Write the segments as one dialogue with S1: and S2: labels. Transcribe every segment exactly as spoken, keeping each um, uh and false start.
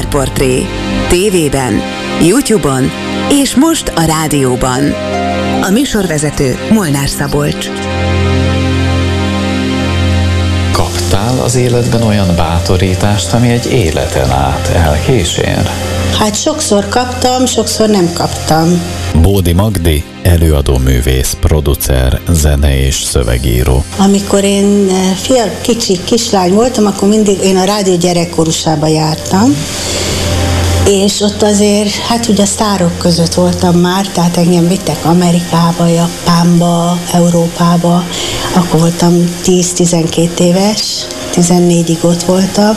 S1: Sztárportré. Tévében, YouTube-on és most a rádióban. A műsorvezető Molnár Szabolcs.
S2: Kaptál az életben olyan bátorítást, ami egy életen át elkísér?
S3: Hát sokszor kaptam, sokszor nem kaptam.
S2: Bódi Magdi, előadóművész, producer, zene és szövegíró.
S3: Amikor én fiatal, kicsi kislány voltam, akkor mindig én a rádió gyerekkorusába jártam, és ott azért, hát ugye a sztárok között voltam már, tehát engem vittek Amerikába, Japánba, Európába, akkor voltam tíz-tizenkét éves, tizennégyig ott voltam,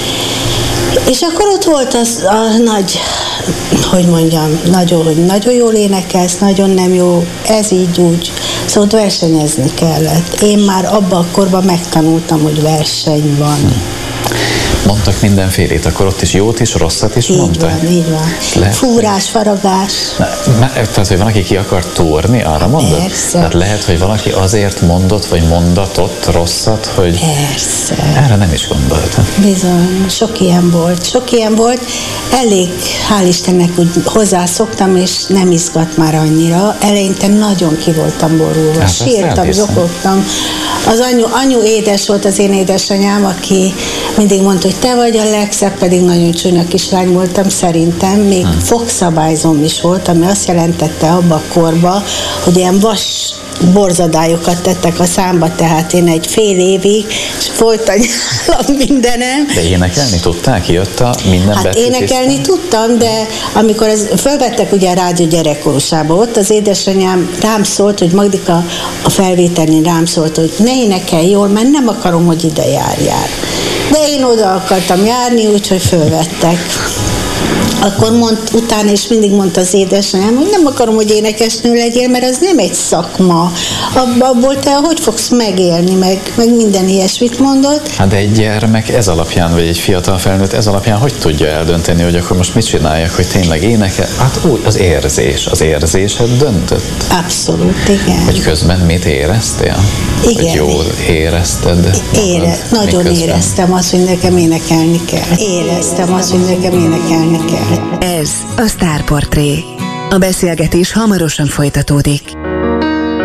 S3: és akkor ott volt az a nagy, hogy mondjam, nagyon, hogy nagyon jól énekelsz, nagyon nem jó, ez így úgy, szóval ott versenyezni kellett. Én már abban a korban megtanultam, hogy verseny van. Hmm.
S2: Mondtak mindenfélét, akkor ott is jót is, rosszat is
S3: így
S2: mondtak?
S3: Így van, így van. Lehet, fúrás, faragás.
S2: Na, tehát, hogy valaki ki akar túrni, arra mondod?
S3: Persze.
S2: Tehát lehet, hogy valaki azért mondott, vagy mondatott rosszat, hogy...
S3: Persze.
S2: Erre nem is gondoltam.
S3: Bizony, sok ilyen volt, sok ilyen volt. Elég, hál' Istennek úgy hozzászoktam, és nem izgat már annyira. Eleinte nagyon ki voltam borulva. Hát, sírtam, zokogtam. Az anyu, anyu édes volt, az én édesanyám, aki mindig mondta, hogy te vagy a legszebb, pedig nagyon csúnya kislány voltam szerintem. Még hmm. fogszabályzom is volt, ami azt jelentette abba a korba, hogy ilyen vas borzadályokat tettek a számba, tehát én egy fél évig, és folyton nyálam mindenem.
S2: De énekelni tudták? Jött a minden
S3: Hát
S2: betűs
S3: énekelni
S2: tisztán?
S3: tudtam, de amikor ez, fölvettek ugye a rádió gyerekkorusába, ott az édesanyám rám szólt, hogy Magdika a felvételén rám szólt, hogy ne énekelj jól, mert nem akarom, hogy ide járjál. De én oda akartam járni, úgyhogy fölvettek. Akkor mond, utána is mindig mondta az édesanyám, hogy nem akarom, hogy énekesnő legyél, mert az nem egy szakma. Abból te hogy fogsz megélni, meg, meg minden ilyesmit mondott.
S2: Hát de egy gyermek ez alapján, vagy egy fiatal felnőtt ez alapján hogy tudja eldönteni, hogy akkor most mit csináljak, hogy tényleg énekel? Hát úgy, az érzés, az érzésed döntött.
S3: Abszolút, igen.
S2: Hogy közben mit éreztél?
S3: Igen.
S2: Hogy jól érezted?
S3: Ére, nagyon miközben? Éreztem azt, hogy nekem énekelni kell. Éreztem azt, hogy nekem énekelni kell.
S1: Ez a Sztárportré. A beszélgetés hamarosan folytatódik.